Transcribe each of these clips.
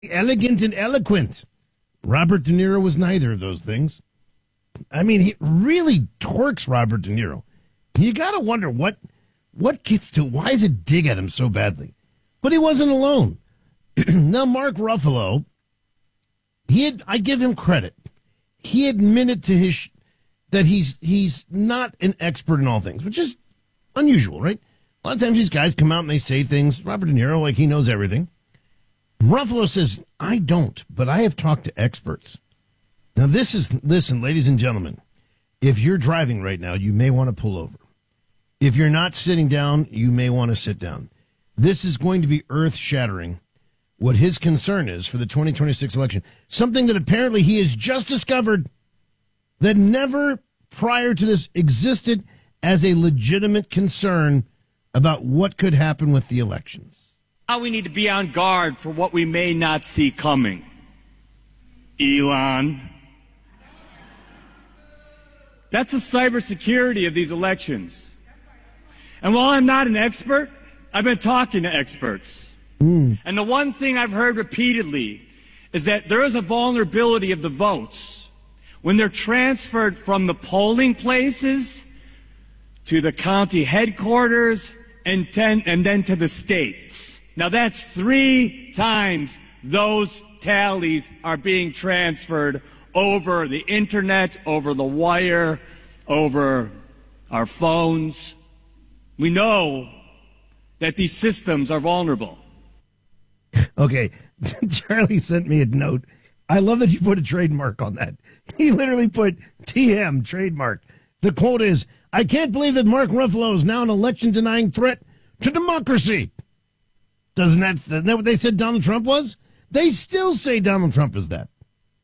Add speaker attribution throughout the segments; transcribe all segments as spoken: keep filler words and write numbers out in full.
Speaker 1: Elegant and eloquent. Robert De Niro was neither of those things. I mean, he really torques Robert De Niro. You got to wonder what what gets to, why does it dig at him so badly? But he wasn't alone. Now, Mark Ruffalo, he had, I give him credit. He admitted to his that he's he's not an expert in all things, which is unusual, right? A lot of times these guys come out and they say things, Robert De Niro, like he knows everything. Ruffalo says, I don't, but I have talked to experts. Now, this is, listen, ladies and gentlemen, if you're driving right now, you may want to pull over. If you're not sitting down, you may want to sit down. This is going to be earth-shattering, what his concern is for the twenty twenty-six election. Something that apparently he has just discovered that never prior to this existed as a legitimate concern about what could happen with the elections.
Speaker 2: Now we need to be on guard for what we may not see coming. Elon. That's the cybersecurity of these elections. And while I'm not an expert, I've been talking to experts. Mm. And the one thing I've heard repeatedly is that there is a vulnerability of the votes when they're transferred from the polling places to the county headquarters and, ten, and then to the states. Now that's three times those tallies are being transferred over the internet, over the wire, over our phones. We know that these systems are vulnerable.
Speaker 1: Okay, Charlie sent me a note. I love that you put a trademark on that. He literally put T M trademark. The quote is, I can't believe that Mark Ruffalo is now an election-denying threat to democracy. Doesn't that, isn't that what they said Donald Trump was? They still say Donald Trump is that.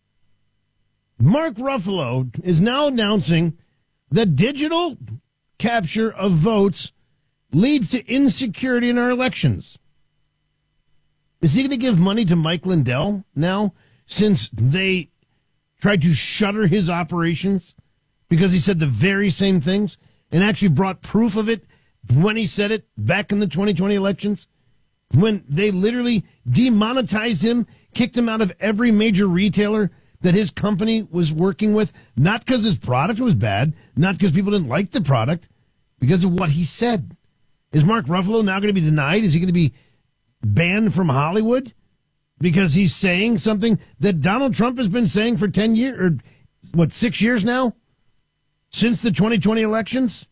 Speaker 1: Mark Ruffalo is now announcing that digital capture of votes leads to insecurity in our elections. Is he going to give money to Mike Lindell now, since they tried to shutter his operations because he said the very same things and actually brought proof of it when he said it back in the twenty twenty elections? When they literally demonetized him, kicked him out of every major retailer that his company was working with, not because his product was bad, not because people didn't like the product, because of what he said. Is Mark Ruffalo now going to be denied? Is he going to be banned from Hollywood because he's saying something that Donald Trump has been saying for ten years, or what, six years now, since the twenty twenty elections?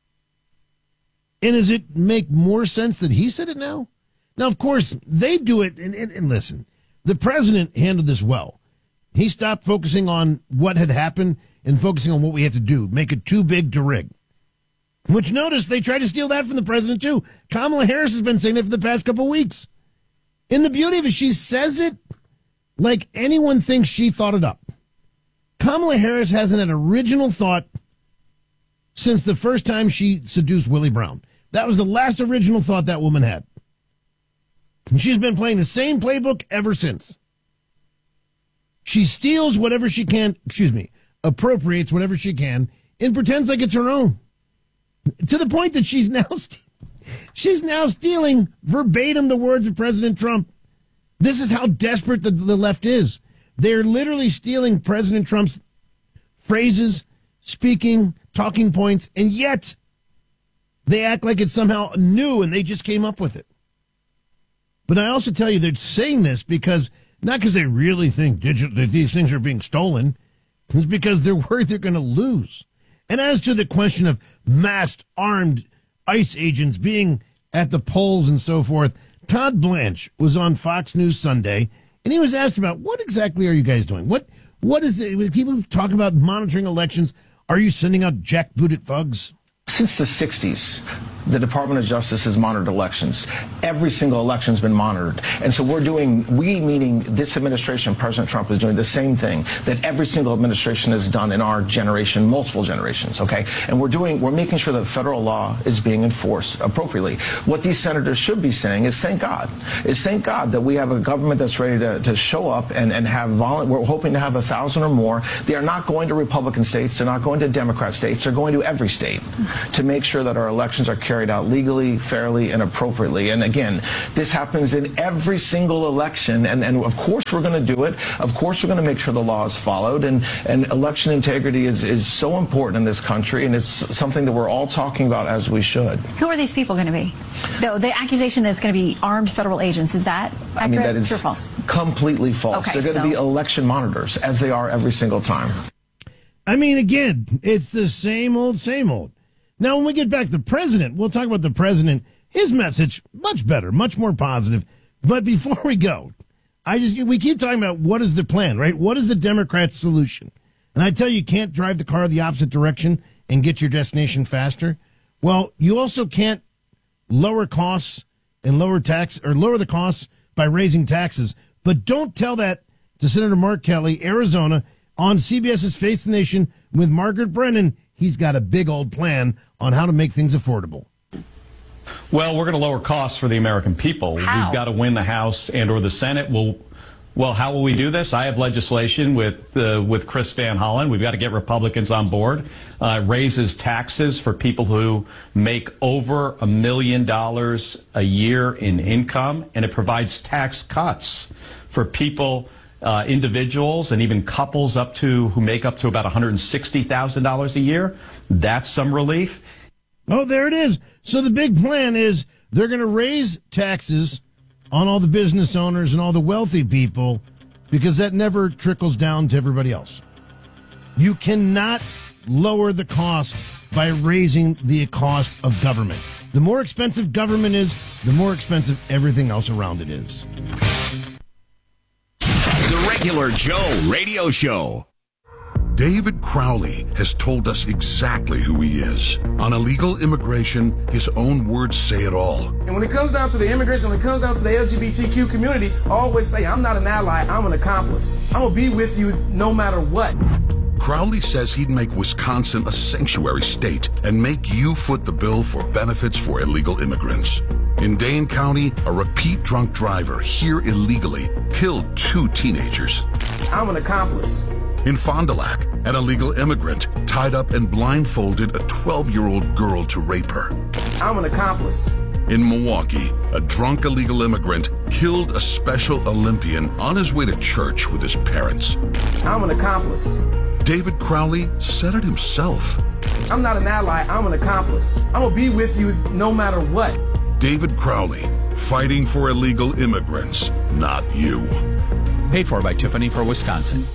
Speaker 1: And does it make more sense that he said it now? Now, of course, they do it, and, and, and listen, the president handled this well. He stopped focusing on what had happened and focusing on what we have to do, make it too big to rig. Which, notice, they tried to steal that from the president, too. Kamala Harris has been saying that for the past couple of weeks. And the beauty of it, she says it like anyone thinks she thought it up. Kamala Harris hasn't an original thought since the first time she seduced Willie Brown. That was the last original thought that woman had. And she's been playing the same playbook ever since. She steals whatever she can, excuse me, appropriates whatever she can, and pretends like it's her own. To the point that she's now st- she's now stealing verbatim the words of President Trump. This is how desperate the, the left is. They're literally stealing President Trump's phrases, speaking, talking points, and yet they act like it's somehow new and they just came up with it. But I also tell you they're saying this because, not because they really think digital, that these things are being stolen, it's because they're worried they're going to lose. And as to the question of masked, armed ICE agents being at the polls and so forth, Todd Blanche was on Fox News Sunday, and he was asked about, what exactly are you guys doing? What What is it? When people talk about monitoring elections, are you sending out jackbooted thugs?
Speaker 3: Since the sixties, the Department of Justice has monitored elections. Every single election's been monitored. And so we're doing, we meaning this administration, President Trump is doing the same thing that every single administration has done in our generation, multiple generations, okay? And we're doing, we're making sure that federal law is being enforced appropriately. What these senators should be saying is thank God. Is thank God that we have a government that's ready to, to show up and, and have violent, we're hoping to have a thousand or more. They are not going to Republican states. They're not going to Democrat states. They're going to every state to make sure that our elections are carried carried out legally, fairly, and appropriately. And again, this happens in every single election, and, and of course we're going to do it. Of course we're going to make sure the law is followed, and, and election integrity is, is so important in this country, and it's something that we're all talking about as we should.
Speaker 4: Who are these people going to be? The, the accusation that it's going to be armed federal agents, is that accurate?
Speaker 3: I mean, that is
Speaker 4: or false?
Speaker 3: Completely false.
Speaker 4: Okay,
Speaker 3: They're going to
Speaker 4: so...
Speaker 3: be election monitors, as they are every single time.
Speaker 1: I mean, again, it's the same old, same old. Now, when we get back to the president, we'll talk about the president. His message, much better, much more positive. But before we go, I just we keep talking about what is the plan, right? What is the Democrats' solution? And I tell you, you can't drive the car the opposite direction and get your destination faster. Well, you also can't lower costs and lower tax or lower the costs by raising taxes. But don't tell that to Senator Mark Kelly, Arizona, on CBS's Face the Nation with Margaret Brennan. He's got a big old plan on how to make things affordable.
Speaker 5: Well, we're going to lower costs for the American people.
Speaker 4: How?
Speaker 5: We've got to win the House and or the Senate. We'll, well, how will we do this? I have legislation with uh, with Chris Van Hollen. We've got to get Republicans on board. Uh, it raises taxes for people who make over a million dollars a year in income, and it provides tax cuts for people, uh, individuals, and even couples up to who make up to about one hundred sixty thousand dollars a year. That's some relief.
Speaker 1: Oh, there it is. So the big plan is they're going to raise taxes on all the business owners and all the wealthy people because that never trickles down to everybody else. You cannot lower the cost by raising the cost of government. The more expensive government is, the more expensive everything else around it is.
Speaker 6: The Regular Joe Radio Show.
Speaker 7: David Crowley has told us exactly who he is. On illegal immigration, his own words say it all.
Speaker 8: And when it comes down to the immigration, when it comes down to the L G B T Q community, I always say, I'm not an ally, I'm an accomplice. I'm gonna be with you no matter what.
Speaker 7: Crowley says he'd make Wisconsin a sanctuary state and make you foot the bill for benefits for illegal immigrants. In Dane County, a repeat drunk driver here illegally killed two teenagers.
Speaker 8: I'm an accomplice.
Speaker 7: In Fond du Lac, an illegal immigrant tied up and blindfolded a twelve-year-old girl to rape her.
Speaker 8: I'm an accomplice.
Speaker 7: In Milwaukee, a drunk illegal immigrant killed a Special Olympian on his way to church with his parents.
Speaker 8: I'm an accomplice.
Speaker 7: David Crowley said it himself.
Speaker 8: I'm not an ally, I'm an accomplice. I'm gonna be with you no matter what.
Speaker 7: David Crowley, fighting for illegal immigrants, not you.
Speaker 6: Paid for by Tiffany for Wisconsin.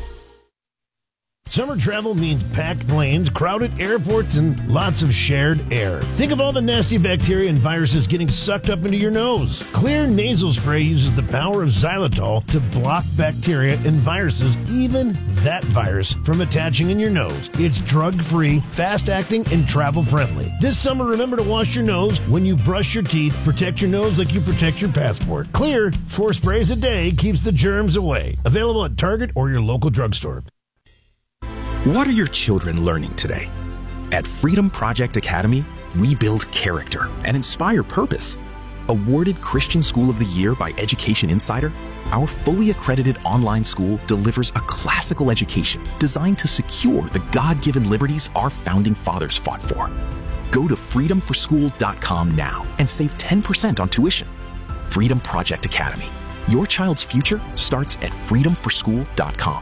Speaker 1: Summer travel means packed planes, crowded airports, and lots of shared air. Think of all the nasty bacteria and viruses getting sucked up into your nose. Clear nasal spray uses the power of xylitol to block bacteria and viruses, even that virus, from attaching in your nose. It's drug-free, fast-acting, and travel-friendly. This summer, remember to wash your nose when you brush your teeth. Protect your nose like you protect your passport. Clear, four sprays a day, keeps the germs away. Available at Target or your local drugstore.
Speaker 9: What are your children learning today? At Freedom Project Academy, we build character and inspire purpose. Awarded Christian School of the Year by Education Insider, our fully accredited online school delivers a classical education designed to secure the God-given liberties our founding fathers fought for. Go to freedom for school dot com now and save ten percent on tuition. Freedom Project Academy. Your child's future starts at freedom for school dot com.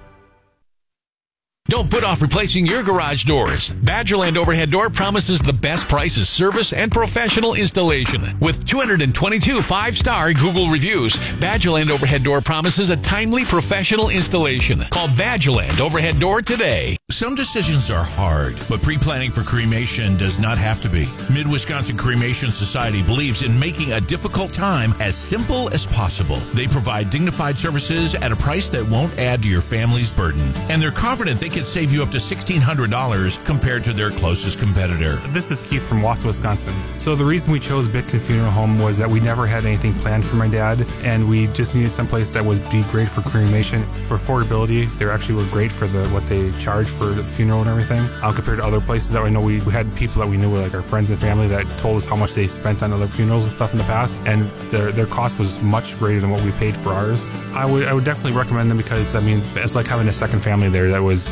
Speaker 10: Don't put off replacing your garage doors. Badgerland Overhead Door promises the best prices, service, and professional installation. With two hundred twenty-two five-star Google reviews, Badgerland Overhead Door promises a timely, professional installation. Call Badgerland Overhead Door today.
Speaker 11: Some decisions are hard, but pre-planning for cremation does not have to be. Mid-Wisconsin Cremation Society believes in making a difficult time as simple as possible. They provide dignified services at a price that won't add to your family's burden. And they're confident they can save you up to sixteen hundred dollars compared to their closest competitor.
Speaker 12: This is Keith from Wausau, Wisconsin. So the reason we chose Bitkin Funeral Home was that we never had anything planned for my dad, and we just needed someplace that would be great for cremation. For affordability, they actually were great for the what they charge for the funeral and everything. Uh, compared to other places that we know, we, we had people that we knew were like our friends and family that told us how much they spent on other funerals and stuff in the past, and their their cost was much greater than what we paid for ours. I would I would definitely recommend them because I mean it's like having a second family there that was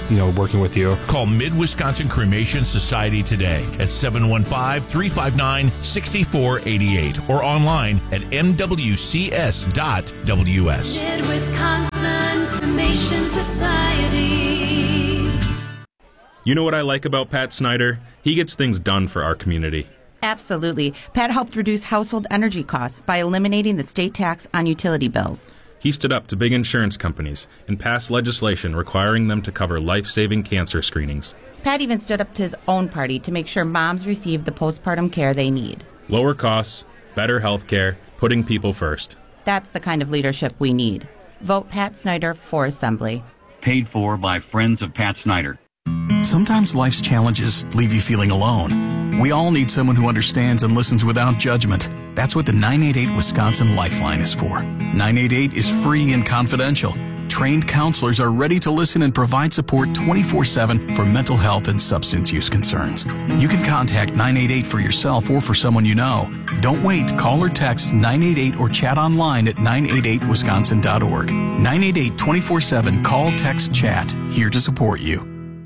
Speaker 12: you know, working with you.
Speaker 11: Call Mid-Wisconsin Cremation Society today at seven one five, three five nine, six four eight eight or online at m w c s dot w s.
Speaker 13: Mid-Wisconsin Cremation Society.
Speaker 14: You know what I like about Pat Snyder? He gets things done for our community.
Speaker 15: Absolutely. Pat helped reduce household energy costs by eliminating the state tax on utility bills.
Speaker 14: He stood up to big insurance companies and passed legislation requiring them to cover life-saving cancer screenings.
Speaker 15: Pat even stood up to his own party to make sure moms receive the postpartum care they need.
Speaker 14: Lower costs, better health care, putting people first.
Speaker 15: That's the kind of leadership we need. Vote Pat Snyder for Assembly.
Speaker 16: Paid for by Friends of Pat Snyder.
Speaker 17: Sometimes life's challenges leave you feeling alone. We all need someone who understands and listens without judgment. That's what the nine eight eight Wisconsin Lifeline is for. nine eight eight is free and confidential. Trained counselors are ready to listen and provide support twenty-four seven for mental health and substance use concerns. You can contact nine eight eight for yourself or for someone you know. Don't wait. Call or text nine eight eight or chat online at nine eight eight wisconsin dot org. nine eight eight twenty-four seven call, text, chat. Here to support you.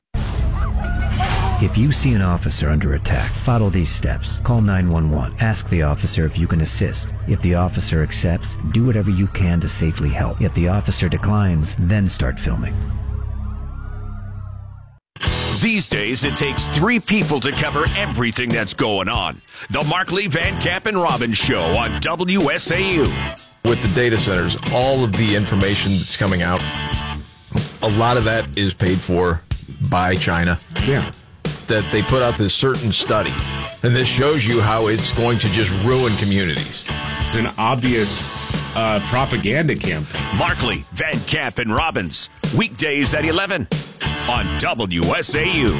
Speaker 18: If you see an officer under attack, follow these steps. Call nine one one. Ask the officer if you can assist. If the officer accepts, do whatever you can to safely help. If the officer declines, then start filming.
Speaker 6: These days, it takes three people to cover everything that's going on. The Markley, Van Camp, and Robbins Show on W S A U.
Speaker 19: With the data centers, all of the information that's coming out, a lot of that is paid for by China.
Speaker 20: Yeah.
Speaker 19: That they put out this certain study, and this shows you how it's going to just ruin communities.
Speaker 20: It's an obvious uh, propaganda campaign.
Speaker 6: Markley, Van Camp, and Robbins, weekdays at eleven on W S A U.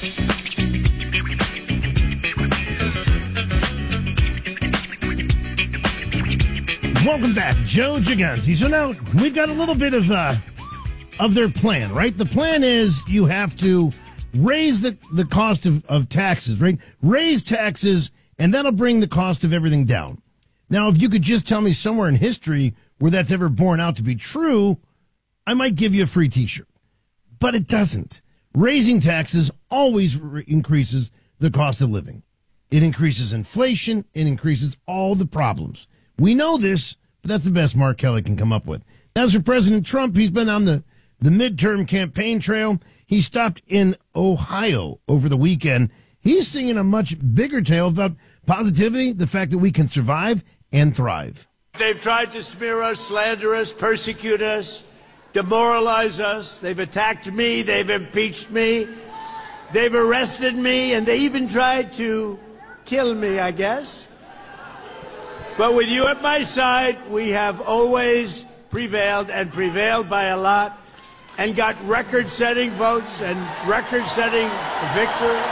Speaker 1: Welcome back, Joe Gigante. So now we've got a little bit of uh, of their plan, right? The plan is you have to raise the, the cost of, of taxes, right? Raise taxes, and that'll bring the cost of everything down. Now, if you could just tell me somewhere in history where that's ever borne out to be true, I might give you a free T-shirt. But it doesn't. Raising taxes always re- increases the cost of living. It increases inflation. It increases all the problems. We know this, but that's the best Mark Kelly can come up with. As for President Trump, he's been on the, the midterm campaign trail. He stopped in Ohio over the weekend. He's singing a much bigger tale about positivity, the fact that we can survive and thrive.
Speaker 21: They've tried to smear us, slander us, persecute us, demoralize us. They've attacked me. They've impeached me. They've arrested me, and they even tried to kill me, I guess. But with you at my side, we have always prevailed, and prevailed by a lot, and got record-setting votes and record-setting victory.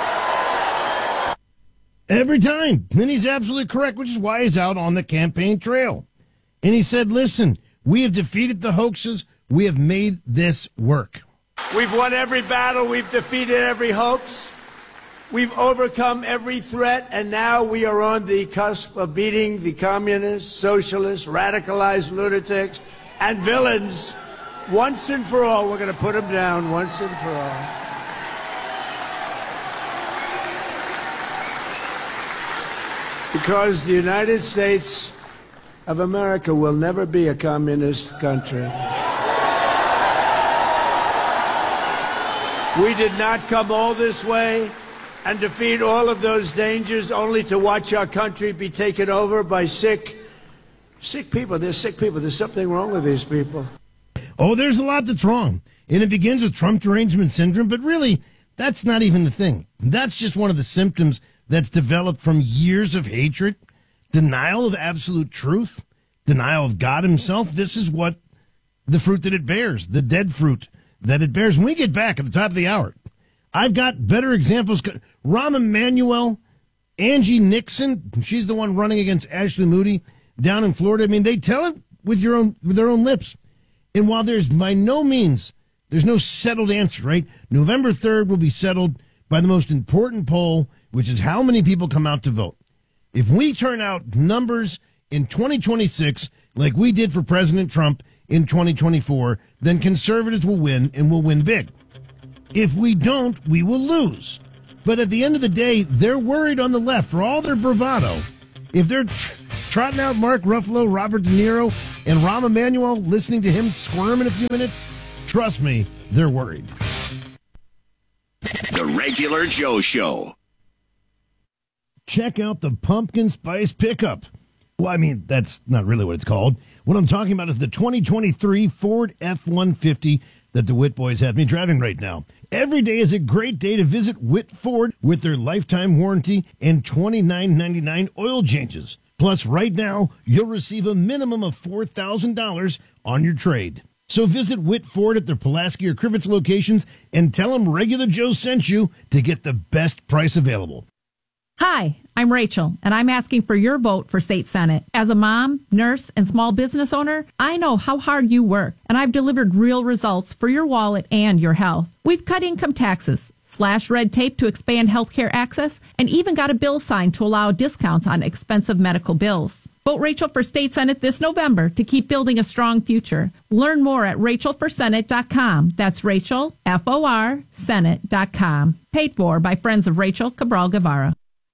Speaker 1: Every time. And he's absolutely correct, which is why he's out on the campaign trail. And he said, listen, we have defeated the hoaxes. We have made this work.
Speaker 21: We've won every battle. We've defeated every hoax. We've overcome every threat. And now we are on the cusp of beating the communists, socialists, radicalized lunatics, and villains. Once and for all, we're going to put them down once and for all. Because the United States of America will never be a communist country. We did not come all this way and defeat all of those dangers only to watch our country be taken over by sick, sick people. They're sick people. There's something wrong with these people.
Speaker 1: Oh, there's a lot that's wrong. And it begins with Trump derangement syndrome, but really, that's not even the thing. That's just one of the symptoms that's developed from years of hatred, denial of absolute truth, denial of God himself. This is what the fruit that it bears, the dead fruit that it bears. When we get back at the top of the hour, I've got better examples. Rahm Emanuel, Angie Nixon, she's the one running against Ashley Moody down in Florida. I mean, they tell it with your own, with their own lips. And while there's by no means, there's no settled answer, right? November third will be settled by the most important poll, which is how many people come out to vote. If we turn out numbers in twenty twenty-six like we did for President Trump in twenty twenty-four, then conservatives will win and will win big. If we don't, we will lose. But at the end of the day, they're worried on the left for all their bravado. If they're tr- trotting out Mark Ruffalo, Robert De Niro, and Rahm Emanuel, listening to him squirm in a few minutes, trust me, they're worried.
Speaker 6: The Regular Joe Show.
Speaker 1: Check out the pumpkin spice pickup. Well, I mean, that's not really what it's called. What I'm talking about is the twenty twenty-three Ford F one fifty that the Witt boys have me driving right now. Every day is a great day to visit Witt Ford with their lifetime warranty and twenty-nine ninety-nine oil changes. Plus, right now, you'll receive a minimum of four thousand dollars on your trade. So visit Witt Ford at their Pulaski or Crivets locations and tell them Regular Joe sent you to get the best price available.
Speaker 2: Hi, I'm Rachel, and I'm asking for your vote for state senate. As a mom, nurse, and small business owner, I know how hard you work, and I've delivered real results for your wallet and your health. We've cut income taxes, slashed red tape to expand healthcare access, and even got a bill signed to allow discounts on expensive medical bills. Vote Rachel for state senate this November to keep building a strong future. Learn more at rachel for senate dot com. That's Rachel, F O R, Senate dot com. Paid for by Friends of Rachel Cabral Guevara.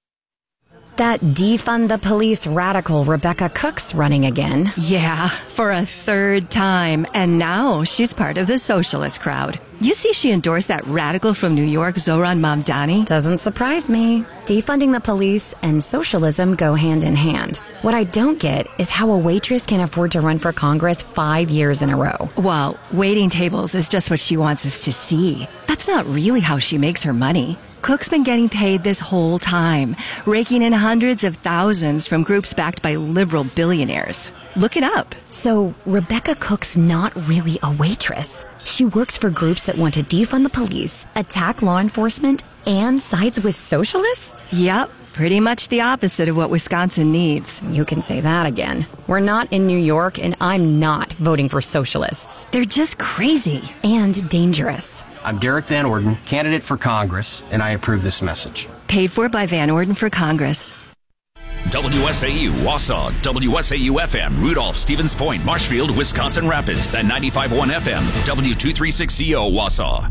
Speaker 22: That defund the police radical Rebecca Cook's running again.
Speaker 23: Yeah, for a third time. And now she's part of the socialist crowd. You see she endorsed that radical from New York, Zohran Mamdani?
Speaker 22: Doesn't surprise me. Defunding the police and socialism go hand in hand. What I don't get is how a waitress can afford to run for Congress five years in a row.
Speaker 23: Well, waiting tables is just what she wants us to see. That's not really how she makes her money. Cook's been getting paid this whole time, raking in hundreds of thousands from groups backed by liberal billionaires. Look it up.
Speaker 22: So Rebecca Cook's not really a waitress. She works for groups that want to defund the police, attack law enforcement, and sides with socialists?
Speaker 23: Yep. Pretty much the opposite of what Wisconsin needs.
Speaker 22: You can say that again. We're not in New York, and I'm not voting for socialists.
Speaker 23: They're just crazy.
Speaker 22: And dangerous.
Speaker 24: I'm Derek Van Orden, candidate for Congress, and I approve this message.
Speaker 23: Paid for by Van Orden for Congress.
Speaker 6: W S A U, Wausau, W S A U F M, Rudolph, Stevens Point, Marshfield, Wisconsin Rapids, and ninety-five point one F M, W two thirty-six C O, Wausau.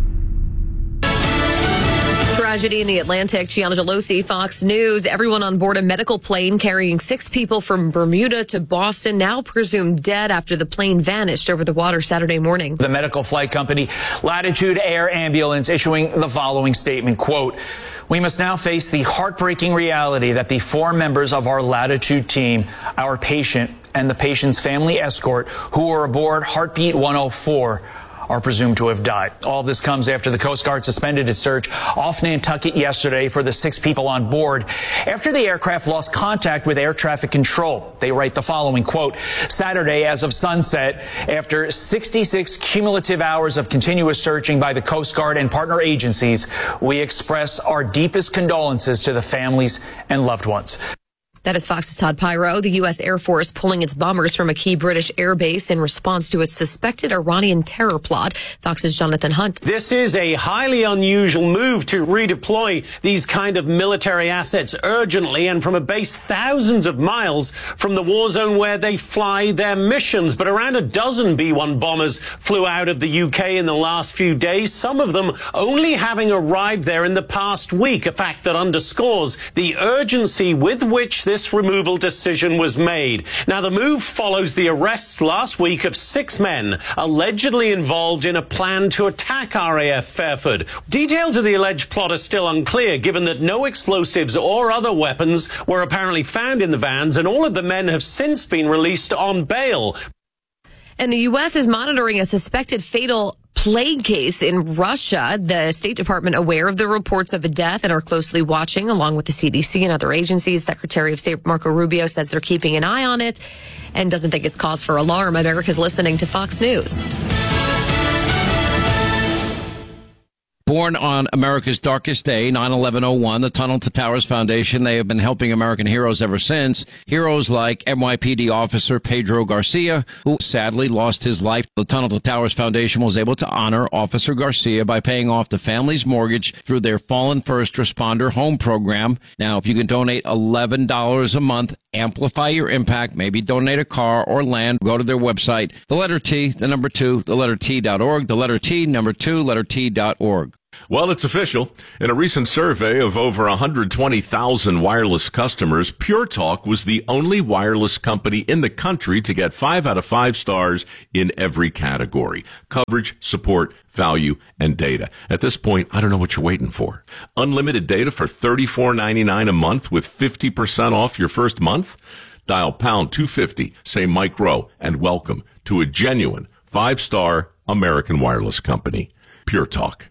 Speaker 25: Tragedy in the Atlantic. Gianna Gelosi, Fox News. Everyone on board a medical plane carrying six people from Bermuda to Boston now presumed dead after the plane vanished over the water Saturday morning.
Speaker 26: The medical flight company Latitude Air Ambulance issuing the following statement, quote, "We must now face the heartbreaking reality that the four members of our Latitude team, our patient and the patient's family escort who were aboard Heartbeat one oh four are presumed to have died." All this comes after the Coast Guard suspended its search off Nantucket yesterday for the six people on board after the aircraft lost contact with air traffic control. They write the following, quote, "Saturday as of sunset, after sixty-six cumulative hours of continuous searching by the Coast Guard and partner agencies, we express our deepest condolences to the families and loved ones."
Speaker 25: That is Fox's Todd Pyro. The U S Air Force pulling its bombers from a key British airbase in response to a suspected Iranian terror plot. Fox's Jonathan Hunt.
Speaker 27: This is a highly unusual move to redeploy these kind of military assets urgently and from a base thousands of miles from the war zone where they fly their missions. But around a dozen B one bombers flew out of the U K in the last few days, some of them only having arrived there in the past week, a fact that underscores the urgency with which this This removal decision was made. Now, the move follows the arrests last week of six men allegedly involved in a plan to attack R A F Fairford. Details of the alleged plot are still unclear, given that no explosives or other weapons were apparently found in the vans, and all of the men have since been released on bail.
Speaker 25: And the U S is monitoring a suspected fatal plague case in Russia. The State Department aware of the reports of a death and are closely watching, along with the C D C and other agencies. Secretary of State Marco Rubio says they're keeping an eye on it and doesn't think it's cause for alarm. America's listening to Fox News.
Speaker 28: Born on America's darkest day, nine eleven oh one, the Tunnel to Towers Foundation, they have been helping American heroes ever since. Heroes like N Y P D officer Pedro Garcia, who sadly lost his life. The Tunnel to Towers Foundation was able to honor Officer Garcia by paying off the family's mortgage through their Fallen First Responder Home Program. Now, if you can donate eleven dollars a month, amplify your impact, maybe donate a car or land, go to their website, the letter T, the number two, the letter T dot org, the letter T, number two, letter T dot org.
Speaker 3: Well, it's official. In a recent survey of over one hundred twenty thousand wireless customers, Pure Talk was the only wireless company in the country to get five out of five stars in every category: coverage, support, value, and data. At this point, I don't know what you're waiting for. Unlimited data for thirty-four ninety-nine a month with fifty percent off your first month? Dial pound two fifty, say Mike Rowe, and welcome to a genuine five-star American wireless company. Pure Talk.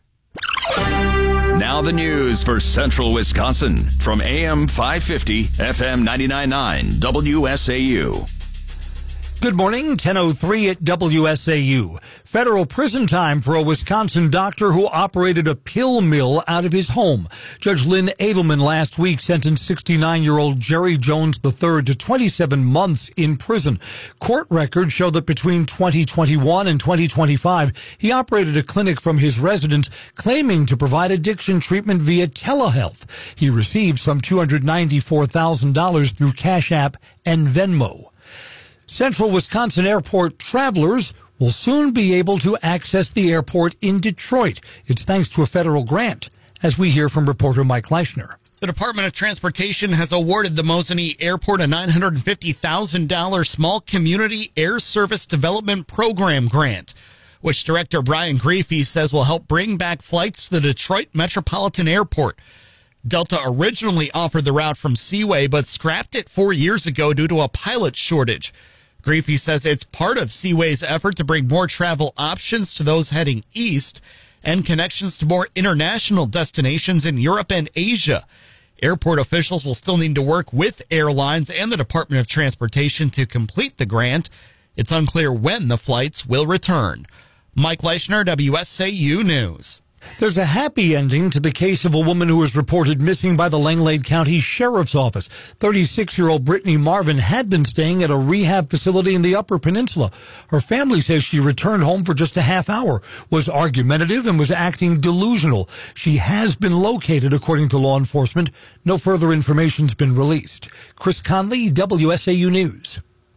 Speaker 6: Now the news for Central Wisconsin from A M five fifty, F M ninety-nine point nine, W S A U.
Speaker 4: Good morning, ten oh three at W S A U. Federal prison time for a Wisconsin doctor who operated a pill mill out of his home. Judge Lynn Edelman last week sentenced sixty-nine-year-old Jerry Jones the third to twenty-seven months in prison. Court records show that between twenty twenty-one and twenty twenty-five, he operated a clinic from his residence, claiming to provide addiction treatment via telehealth. He received some two hundred ninety-four thousand dollars through Cash App and Venmo. Central Wisconsin Airport travelers will soon be able to access the airport in Detroit. It's thanks to a federal grant, as we hear from reporter Mike Leischner.
Speaker 5: The Department of Transportation has awarded the Mosinee Airport a nine hundred fifty thousand dollars Small Community Air Service Development Program grant, which Director Brian Griefey says will help bring back flights to the Detroit Metropolitan Airport. Delta originally offered the route from Seaway, but scrapped it four years ago due to a pilot shortage. Griefey says it's part of Seaway's effort to bring more travel options to those heading east and connections to more international destinations in Europe and Asia. Airport officials will still need to work with airlines and the Department of Transportation to complete the grant. It's unclear when the flights will return. Mike Leischner, W S A U News.
Speaker 4: There's a happy ending to the case of a woman who was reported missing by the Langlade County Sheriff's Office. thirty-six-year-old Brittany Marvin had been staying at a rehab facility in the Upper Peninsula. Her family says she returned home for just a half hour, was argumentative, and was acting delusional. She has been located, according to law enforcement. No further information's been released. Chris Conley, W S A U News.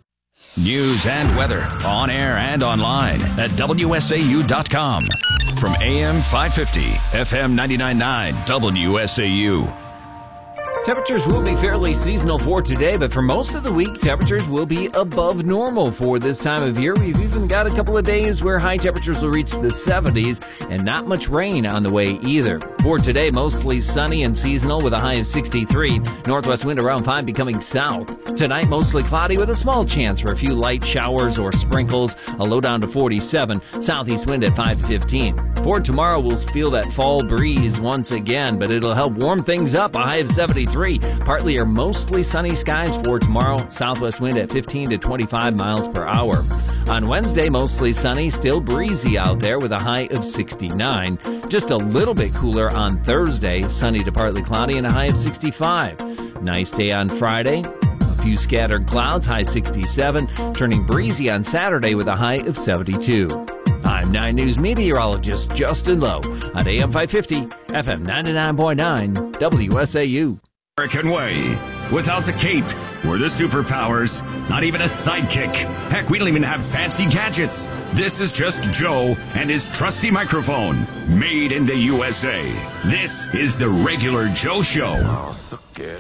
Speaker 6: News and weather on air and online at W S A U dot com. From A M five fifty, F M ninety-nine point nine, W S A U.
Speaker 7: Temperatures will be fairly seasonal for today, but for most of the week, temperatures will be above normal for this time of year. We've even got a couple of days where high temperatures will reach the seventies and not much rain on the way either. For today, mostly sunny and seasonal with a high of sixty-three. Northwest wind around five becoming south. Tonight, mostly cloudy with a small chance for a few light showers or sprinkles. A low down to forty-seven. Southeast wind at five to fifteen. For tomorrow, we'll feel that fall breeze once again, but it'll help warm things up. A high of seventy-three. Partly or mostly sunny skies for tomorrow. Southwest wind at fifteen to twenty-five miles per hour. On Wednesday, mostly sunny, still breezy out there with a high of sixty-nine. Just a little bit cooler on Thursday, sunny to partly cloudy and a high of sixty-five. Nice day on Friday. A few scattered clouds, high sixty-seven. Turning breezy on Saturday with a high of seventy-two. I'm nine News meteorologist Justin Lowe on A M five fifty, F M ninety-nine point nine, W S A U.
Speaker 6: American way. Without the cape or the superpowers, not even a sidekick. Heck, we don't even have fancy gadgets. This is just Joe and his trusty microphone, made in the U S A. This is the Regular Joe Show. Oh, so good.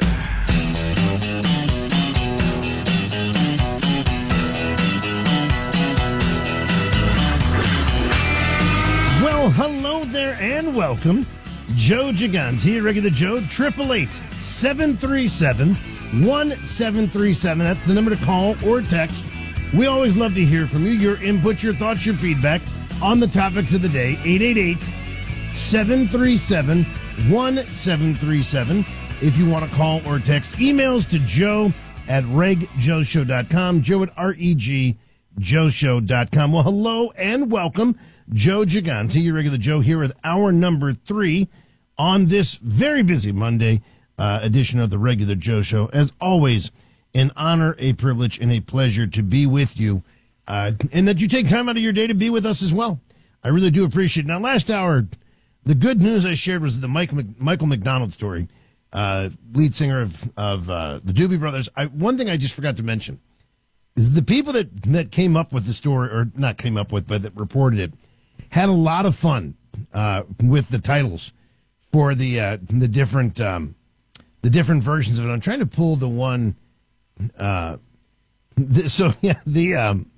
Speaker 1: Well, hello there and welcome. Joe Gigante, Regular Joe, triple eight seven three seven one seven three seven. That's the number to call or text. We always love to hear from you, your input, your thoughts, your feedback on the topics of the day. eight eight eight seven three seven one seven three seven. If you want to call or text, emails to joe at reg joe show dot com, joe at reg joe show dot com. Well, hello and welcome. Joe Gigante, your Regular Joe, here with hour number three on this very busy Monday uh, edition of the Regular Joe Show. As always, an honor, a privilege, and a pleasure to be with you, uh, and that you take time out of your day to be with us as well. I really do appreciate it. Now, last hour, the good news I shared was the Mike, Michael McDonald story, uh, lead singer of, of uh, the Doobie Brothers. I, one thing I just forgot to mention is the people that, that came up with the story, or not came up with, but that reported it, had a lot of fun uh, with the titles for the uh, the different um, the different versions of it. I'm trying to pull the one. Uh, the, so yeah, the um,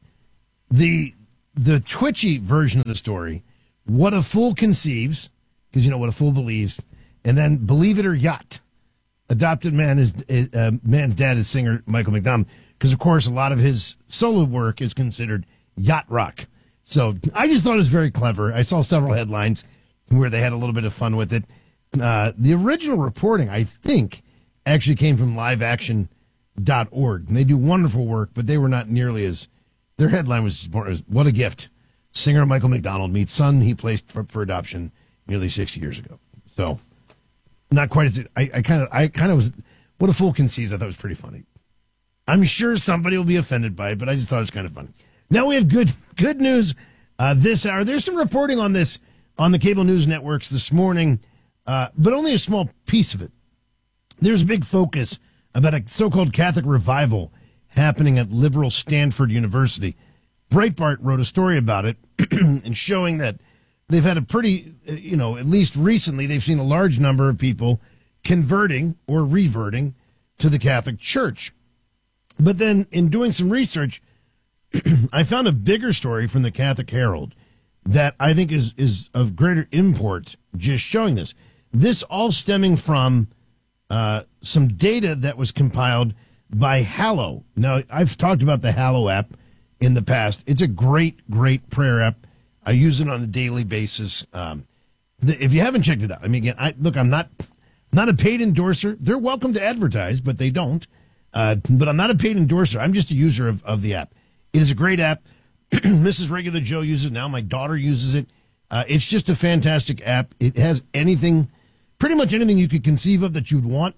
Speaker 1: the the twitchy version of the story. What a fool conceives, because you know what a fool believes, and then believe it or yacht. Adopted man is, is uh, man's dad is singer Michael McDonald, because of course a lot of his solo work is considered yacht rock. So I just thought it was very clever. I saw several headlines where they had a little bit of fun with it. Uh, the original reporting, I think, actually came from live action dot org, and they do wonderful work, but they were not nearly as. Their headline was just more, "What a gift! Singer Michael McDonald meets son he placed for, for adoption nearly sixty years ago." So. Not quite as I, I kind of I kind of was what a fool conceives. I thought it was pretty funny. I'm sure somebody will be offended by it, but I just thought it was kind of funny. Now we have good good news uh, this hour. There's some reporting on this on the cable news networks this morning, uh, but only a small piece of it. There's a big focus about a so-called Catholic revival happening at liberal Stanford University. Breitbart wrote a story about it and showing that they've had a pretty, you know, at least recently, they've seen a large number of people converting or reverting to the Catholic Church. But then in doing some research, I found a bigger story from the Catholic Herald that I think is, is of greater import, just showing this. This all stemming from uh, some data that was compiled by Hallow. Now, I've talked about the Hallow app in the past. It's a great, great prayer app. I use it on a daily basis. Um, the, if you haven't checked it out, I mean, again, I, look, I'm not not a paid endorser. They're welcome to advertise, but they don't. Uh, but I'm not a paid endorser. I'm just a user of, of the app. It is a great app. Missus Regular Joe uses it now. My daughter uses it. Uh, it's just a fantastic app. It has anything, pretty much anything you could conceive of that you'd want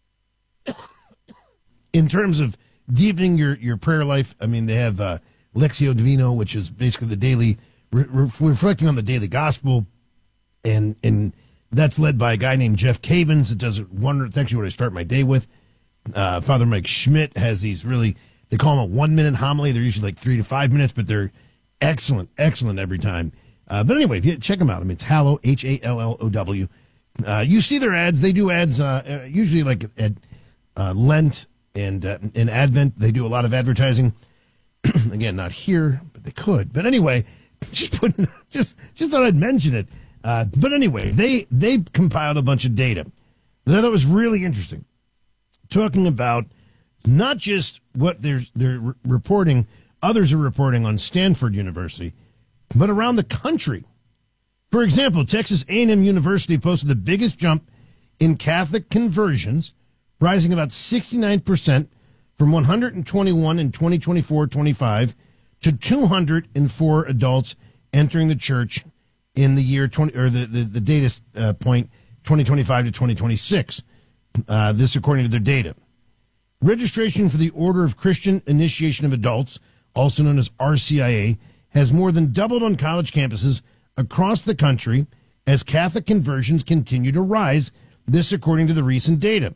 Speaker 1: in terms of deepening your, your prayer life. I mean, they have uh, Lectio Divino, which is basically the daily Re- reflecting on the daily gospel, and and that's led by a guy named Jeff Cavins. It does it wonder. It's actually what I start my day with. Uh, Father Mike Schmidt has these really, they call them a one minute homily. They're usually like three to five minutes, but they're excellent, excellent every time. Uh, but anyway, if you check them out, I mean, it's Hallow, H A L L O W. Uh, you see their ads. They do ads uh, usually like at uh, Lent and uh, in Advent. They do a lot of advertising. Again, not here, but they could. But anyway. Just put, just just thought I'd mention it. Uh, but anyway, they they compiled a bunch of data that I thought was really interesting, talking about not just what they're they're re- reporting, others are reporting on Stanford University, but around the country. For example, Texas A and M University posted the biggest jump in Catholic conversions, rising about sixty-nine percent from one hundred twenty-one in twenty twenty-four twenty-five to two hundred four adults entering the church in the year twenty, or the, the, the data uh, point twenty twenty-five to twenty twenty-six. Uh, this according to their data. Registration for the Order of Christian Initiation of Adults, also known as R C I A, has more than doubled on college campuses across the country as Catholic conversions continue to rise. This according to the recent data.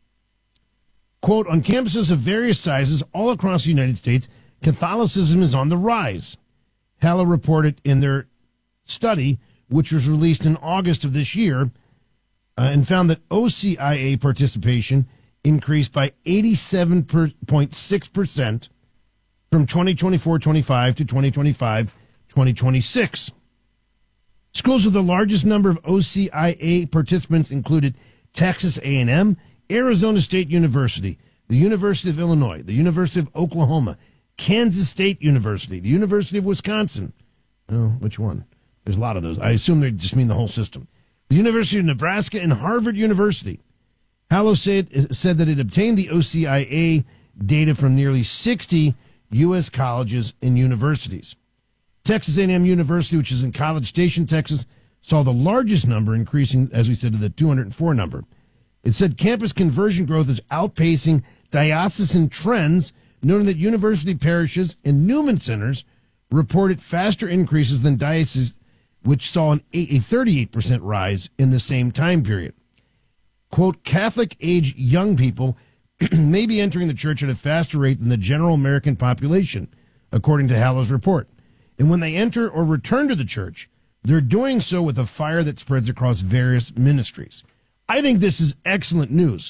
Speaker 1: Quote, on campuses of various sizes all across the United States, Catholicism is on the rise, Hallow reported in their study, which was released in August of this year, uh, and found that O C I A participation increased by eighty-seven point six percent from twenty twenty-four twenty-five to twenty twenty-five twenty twenty-six. Schools with the largest number of O C I A participants included Texas A and M, Arizona State University, the University of Illinois, the University of Oklahoma, Kansas State University, the University of Wisconsin. Oh, which one? There's a lot of those. I assume they just mean the whole system. The University of Nebraska and Harvard University. Hallow said, said that it obtained the O C I A data from nearly sixty U S colleges and universities. Texas A and M University, which is in College Station, Texas, saw the largest number, increasing, as we said, to the two hundred four number. It said campus conversion growth is outpacing diocesan trends, noting that university parishes and Newman centers reported faster increases than dioceses, which saw an a thirty-eight percent rise in the same time period. Quote, Catholic-age young people may be entering the church at a faster rate than the general American population, according to Hallow's report. And when they enter or return to the church, they're doing so with a fire that spreads across various ministries. I think this is excellent news.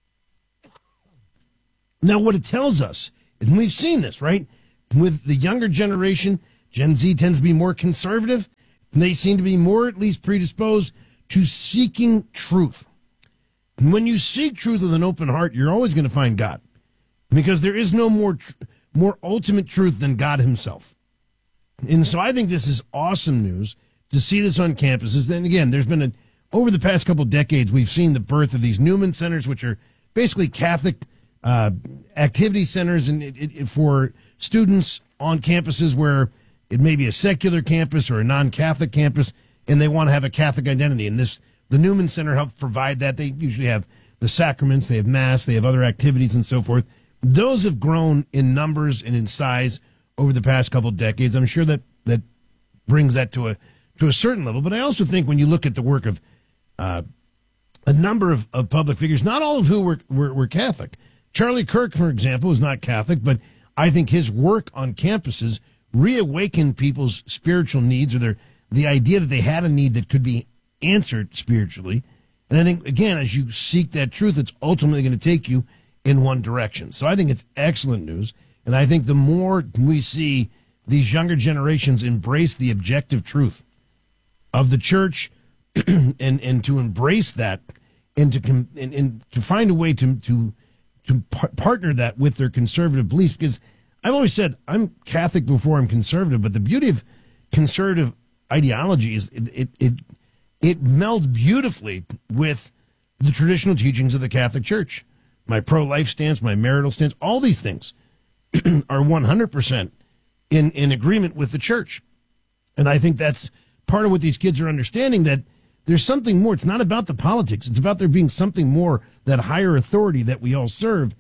Speaker 1: Now, what it tells us, and we've seen this, right? With the younger generation, Gen Z tends to be more conservative, and they seem to be more at least predisposed to seeking truth. And when you seek truth with an open heart, you're always going to find God, because there is no more tr- more ultimate truth than God himself. And so I think this is awesome news to see this on campuses. Then again, there's been a, over the past couple decades, we've seen the birth of these Newman Centers, which are basically Catholic uh, activity centers and it, it, for students on campuses where it may be a secular campus or a non-Catholic campus, and they want to have a Catholic identity. And this, the Newman Center helps provide that. They usually have the sacraments, they have mass, they have other activities and so forth. Those have grown in numbers and in size over the past couple of decades. I'm sure that that brings that to a to a certain level. But I also think when you look at the work of uh, a number of, of public figures, not all of who were, were, were Catholic. Charlie Kirk, for example, is not Catholic, but I think his work on campuses reawakened people's spiritual needs, or their the idea that they had a need that could be answered spiritually. And I think, again, as you seek that truth, it's ultimately going to take you in one direction. So I think it's excellent news. And I think the more we see these younger generations embrace the objective truth of the church and, and to embrace that and to com- and, and to find a way to to to par- partner that with their conservative beliefs, because I've always said I'm Catholic before I'm conservative, but the beauty of conservative ideology is it it it, it melds beautifully with the traditional teachings of the Catholic Church. My pro-life stance, my marital stance, all these things are one hundred percent in, in agreement with the church. And I think that's part of what these kids are understanding, that there's something more. It's not about the politics. It's about there being something more, that higher authority that we all serve,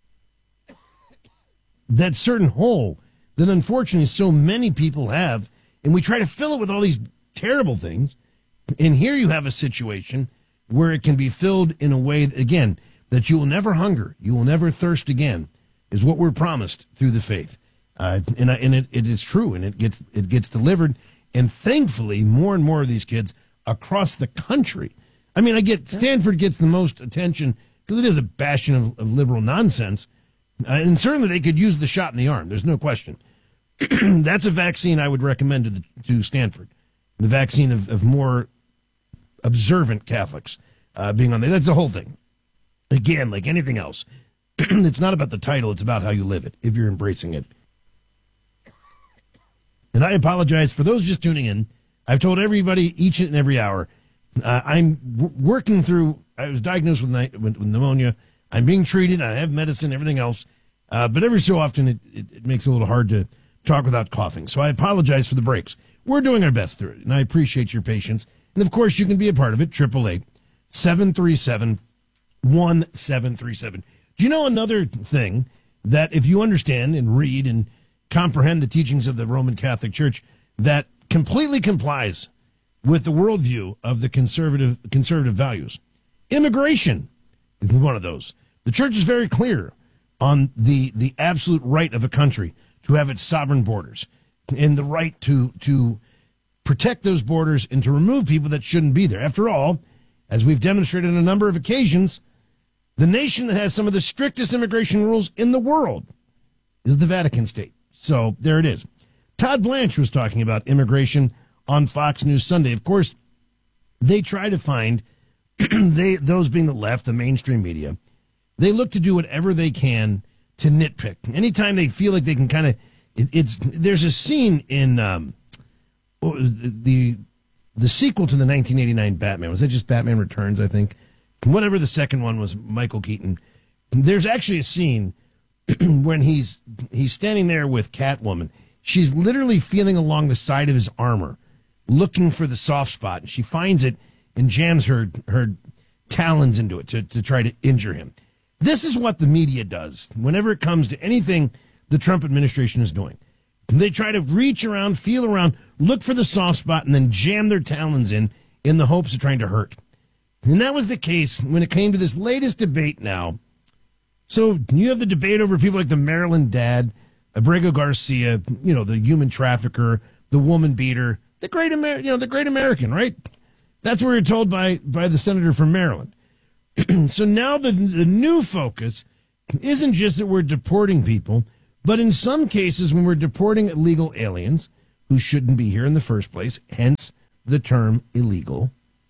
Speaker 1: that certain hole that unfortunately so many people have. And we try to fill it with all these terrible things. And here you have a situation where it can be filled in a way, again, that you will never hunger, you will never thirst again, is what we're promised through the faith. Uh, and and it, it is true, and it gets it gets delivered. And thankfully, more and more of these kids across the country. I mean, I get Stanford gets the most attention because it is a bastion of, of liberal nonsense. Uh, and certainly they could use the shot in the arm. There's no question. That's a vaccine I would recommend to, the, to Stanford. The vaccine of, of more observant Catholics uh, being on there. That's the whole thing. Again, like anything else, it's not about the title. It's about how you live it, if you're embracing it. And I apologize for those just tuning in. I've told everybody each and every hour, uh, I'm w- working through, I was diagnosed with, ni- with, with pneumonia. I'm being treated. I have medicine, everything else. Uh, but every so often, it, it, it makes it a little hard to talk without coughing. So I apologize for the breaks. We're doing our best through it, and I appreciate your patience. And, of course, you can be a part of it, eight eight eight, seven three seven, one seven three seven. Do you know another thing that if you understand and read and comprehend the teachings of the Roman Catholic Church that completely complies with the worldview of the conservative conservative values? Immigration is one of those. The church is very clear on the, the absolute right of a country to have its sovereign borders and the right to to protect those borders and to remove people that shouldn't be there. After all, as we've demonstrated on a number of occasions, the nation that has some of the strictest immigration rules in the world is the Vatican State. So there it is. Todd Blanche was talking about immigration on Fox News Sunday. Of course, they try to find, they those being the left, the mainstream media, they look to do whatever they can to nitpick. Anytime they feel like they can kind of, it, it's there's a scene in um, the the sequel to the nineteen eighty-nine Batman. Was it just Batman Returns, I think? Whatever the second one was, Michael Keaton. There's actually a scene when he's he's standing there with Catwoman. She's literally feeling along the side of his armor, looking for the soft spot. And she finds it and jams her her talons into it to, to try to injure him. This is what the media does whenever it comes to anything the Trump administration is doing. They try to reach around, feel around, look for the soft spot, and then jam their talons in in the hopes of trying to hurt. And that was the case when it came to this latest debate now. So you have the debate over people like the Maryland dad, Abrego Garcia, you know, the human trafficker, the woman beater, The great Amer- you know, the great American, right? That's what we were told by, by the senator from Maryland. So now the the new focus isn't just that we're deporting people, but in some cases when we're deporting illegal aliens who shouldn't be here in the first place, hence the term illegal,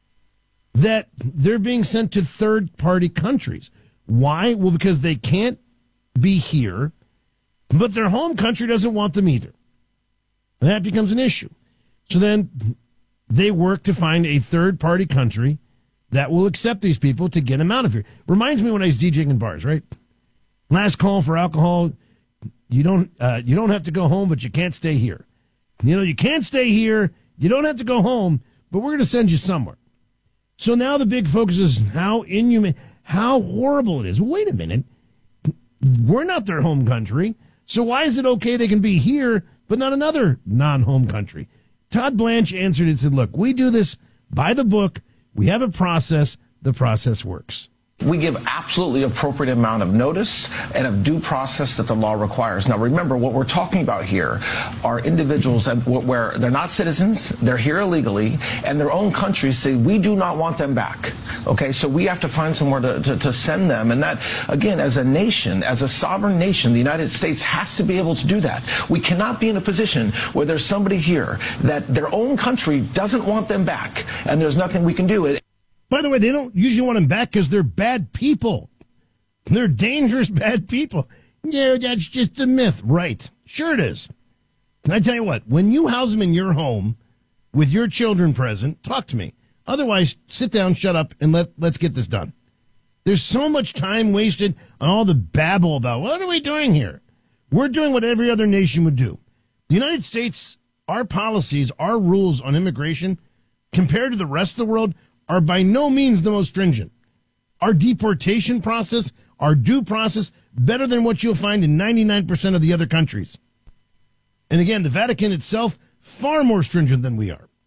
Speaker 1: that they're being sent to third-party countries. Why? Well, because they can't be here, but their home country doesn't want them either. And that becomes an issue. So then they work to find a third-party country that will accept these people to get them out of here. Reminds me when I was DJing in bars, right? Last call for alcohol. You don't uh, you don't have to go home, but you can't stay here. You know, you can't stay here. You don't have to go home, but we're going to send you somewhere. So now the big focus is how inhumane, how horrible it is. Wait a minute. We're not their home country. So why is it okay they can be here, but not another non-home country? Todd Blanche answered and said, look, we do this by the book. We have a process. The process works.
Speaker 8: We give absolutely appropriate amount of notice and of due process that the law requires. Now, remember, what we're talking about here are individuals that, where they're not citizens, they're here illegally, and their own countries say, we do not want them back. Okay, so we have to find somewhere to, to, to send them. And that, again, as a nation, as a sovereign nation, the United States has to be able to do that. We cannot be in a position where there's somebody here that their own country doesn't want them back, and there's nothing we can do.
Speaker 1: By the way, they don't usually want them back because they're bad people. They're dangerous, bad people. Yeah, that's just a myth. Right. Sure it is. And I tell you what, when you house them in your home with your children present, talk to me. Otherwise, sit down, shut up, and let, let's get this done. There's so much time wasted on all the babble about, what are we doing here? We're doing what every other nation would do. The United States, our policies, our rules on immigration, compared to the rest of the world, are by no means the most stringent. Our deportation process, our due process, better than what you'll find in ninety-nine percent of the other countries. And again, the Vatican itself, far more stringent than we are.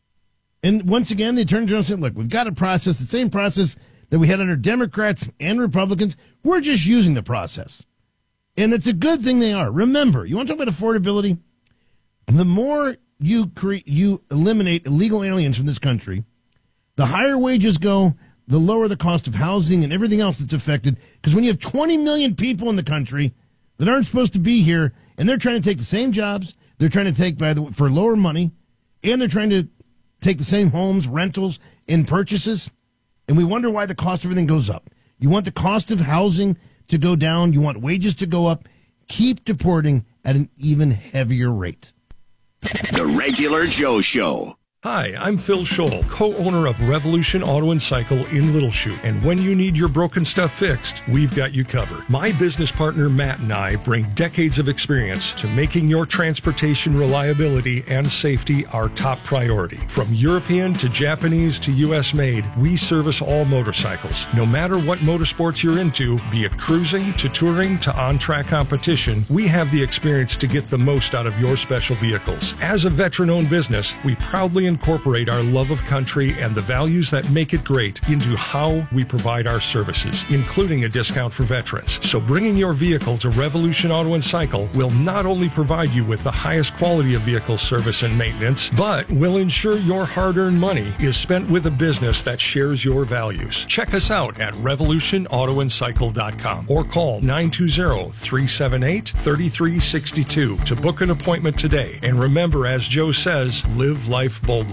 Speaker 1: And once again, the Attorney General said, look, we've got a process, the same process that we had under Democrats and Republicans. We're just using the process. And it's a good thing they are. Remember, you want to talk about affordability? The more you cre- you eliminate illegal aliens from this country, the higher wages go, the lower the cost of housing and everything else that's affected. Because when you have twenty million people in the country that aren't supposed to be here, and they're trying to take the same jobs, they're trying to take by the for lower money, and they're trying to take the same homes, rentals, and purchases, and we wonder why the cost of everything goes up. You want the cost of housing to go down. You want wages to go up. Keep deporting at an even heavier rate.
Speaker 9: The Regular Joe Show.
Speaker 10: Hi, I'm Phil Scholl, co-owner of Revolution Auto and Cycle in Little Chute. And when you need your broken stuff fixed, we've got you covered. My business partner Matt and I bring decades of experience to making your transportation reliability and safety our top priority. From European to Japanese to U S made, we service all motorcycles. No matter what motorsports you're into, be it cruising to touring to on-track competition, we have the experience to get the most out of your special vehicles. As a veteran-owned business, we proudly incorporate our love of country and the values that make it great into how we provide our services, including a discount for veterans. So bringing your vehicle to Revolution Auto and Cycle will not only provide you with the highest quality of vehicle service and maintenance, but will ensure your hard-earned money is spent with a business that shares your values. Check us out at revolution auto and cycle dot com or call nine two zero, three seven eight, three three six two to book an appointment today. And remember, as Joe says, live life boldly.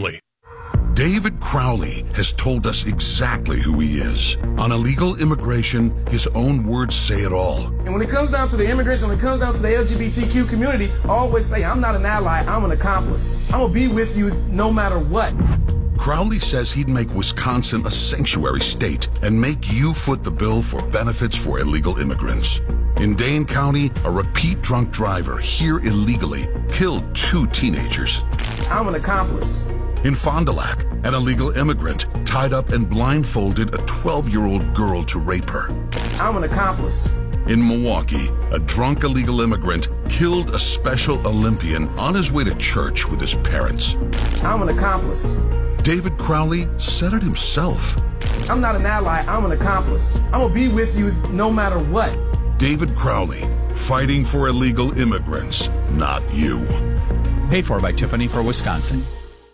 Speaker 11: David Crowley has told us exactly who he is. On illegal immigration, his own words say it all.
Speaker 12: And when it comes down to the immigration, when it comes down to the L G B T Q community, I always say, I'm not an ally, I'm an accomplice. I'm going to be with you no matter what.
Speaker 11: Crowley says he'd make Wisconsin a sanctuary state and make you foot the bill for benefits for illegal immigrants. In Dane County, a repeat drunk driver here illegally killed two teenagers.
Speaker 12: I'm an accomplice.
Speaker 11: In Fond du Lac, an illegal immigrant tied up and blindfolded a twelve-year-old girl to rape her.
Speaker 12: I'm an accomplice.
Speaker 11: In Milwaukee, a drunk illegal immigrant killed a Special Olympian on his way to church with his parents.
Speaker 12: I'm an accomplice.
Speaker 11: David Crowley said it himself.
Speaker 12: I'm not an ally, I'm an accomplice. I'm gonna be with you no matter what.
Speaker 11: David Crowley, fighting for illegal immigrants, not you.
Speaker 13: Paid for by Tiffany for Wisconsin.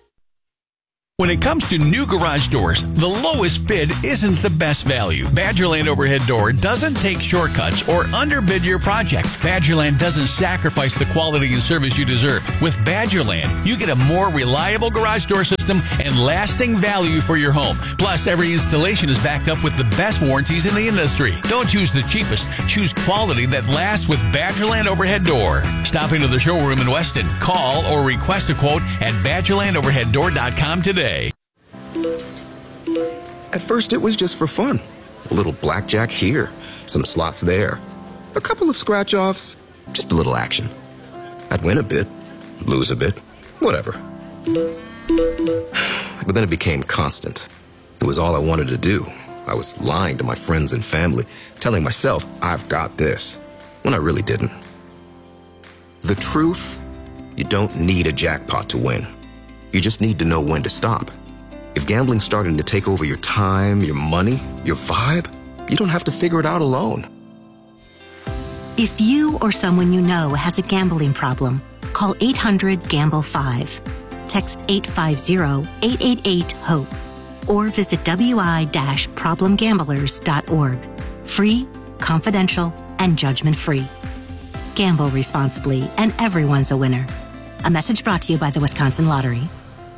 Speaker 13: When it comes to new garage doors, the lowest bid isn't the best value. Badgerland Overhead Door doesn't take shortcuts or underbid your project. Badgerland doesn't sacrifice the quality and service you deserve. With Badgerland, you get a more reliable garage door system and lasting value for your home. Plus, every installation is backed up with the best warranties in the industry. Don't choose the cheapest. Choose quality that lasts with Badgerland Overhead Door. Stop into the showroom in Weston. Call or request a quote at badgerland overhead door dot com today.
Speaker 14: At first, it was just for fun. A little blackjack here, some slots there, a couple of scratch-offs, just a little action. I'd win a bit, lose a bit, whatever. But then it became constant. It was all I wanted to do. I was lying to my friends and family, telling myself, I've got this, when I really didn't. The truth, you don't need a jackpot to win. You just need to know when to stop. If gambling's starting to take over your time, your money, your vibe, you don't have to figure it out alone.
Speaker 15: If you or someone you know has a gambling problem, call eight hundred gamble five. Text eight five zero, eight eight eight, HOPE or visit w i dash problem gamblers dot org. Free, confidential, and judgment-free. Gamble responsibly, and everyone's a winner. A message brought to you by the Wisconsin Lottery.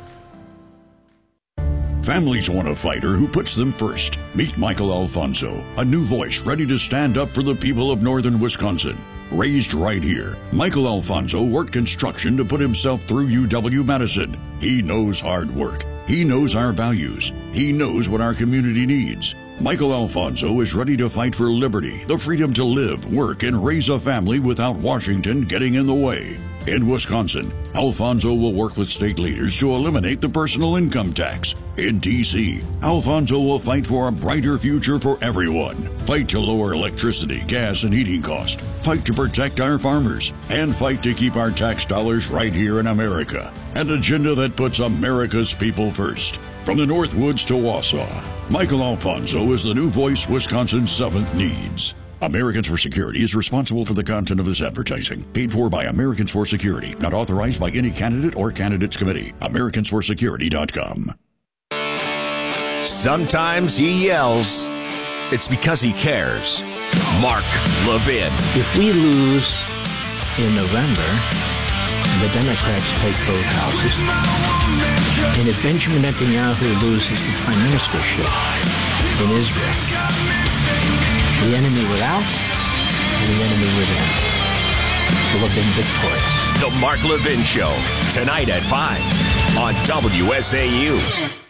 Speaker 16: Families want a fighter who puts them first. Meet Michael Alfonso, a new voice ready to stand up for the people of northern Wisconsin. Raised right here, Michael Alfonso worked construction to put himself through U W-Madison. He knows hard work. He knows our values. He knows what our community needs. Michael Alfonso is ready to fight for liberty, the freedom to live, work, and raise a family without Washington getting in the way. In Wisconsin, Alfonso will work with state leaders to eliminate the personal income tax. In D C, Alfonso will fight for a brighter future for everyone. Fight to lower electricity, gas, and heating costs. Fight to protect our farmers. And fight to keep our tax dollars right here in America. An agenda that puts America's people first. From the Northwoods to Wausau, Michael Alfonso is the new voice Wisconsin's seventh needs. Americans for Security is responsible for the content of this advertising. Paid for by Americans for Security. Not authorized by any candidate or candidates committee. Americans for Security dot com.
Speaker 9: Sometimes he yells. It's because he cares. Mark Levin.
Speaker 17: If we lose in November, the Democrats take both houses. And if Benjamin Netanyahu loses the prime ministership in Israel, the enemy without and the enemy within will have been victorious.
Speaker 9: The Mark Levin Show, tonight at five on W S A U.